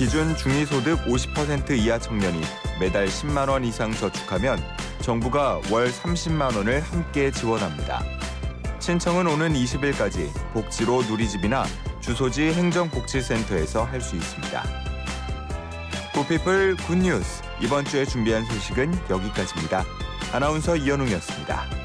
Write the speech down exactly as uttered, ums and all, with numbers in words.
기준 중위소득 오십 퍼센트 이하 청년이 매달 십만 원 이상 저축하면 정부가 월 삼십만 원을 함께 지원합니다. 신청은 오는 이십 일까지 복지로 누리집이나 주소지 행정복지센터에서 할 수 있습니다. 굿피플 굿뉴스, 이번 주에 준비한 소식은 여기까지입니다. 아나운서 이현웅이었습니다.